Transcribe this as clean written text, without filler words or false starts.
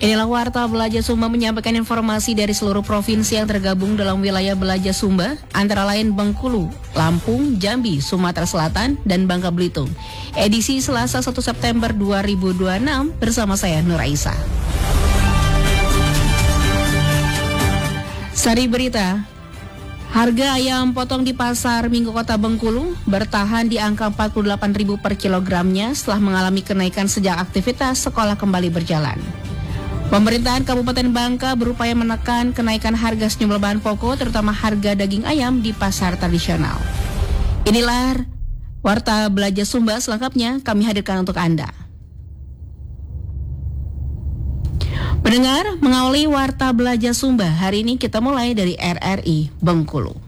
Inilah Warta Belaja Sumba menyampaikan informasi dari seluruh provinsi yang tergabung dalam wilayah Belaja Sumba, antara lain Bengkulu, Lampung, Jambi, Sumatera Selatan, dan Bangka Belitung. Edisi Selasa 1 September 2026 bersama saya Nur Aisyah. Sari berita. Harga ayam potong di pasar Minggu Kota Bengkulu bertahan di angka 48.000 per kilogramnya setelah mengalami kenaikan sejak aktivitas sekolah kembali berjalan. Pemerintahan Kabupaten Bangka berupaya menekan kenaikan harga sejumlah bahan pokok, terutama harga daging ayam di pasar tradisional. Inilah Warta Belaja Sumba, selengkapnya kami hadirkan untuk Anda. Pendengar, mengawali Warta Belaja Sumba, hari ini kita mulai dari RRI Bengkulu.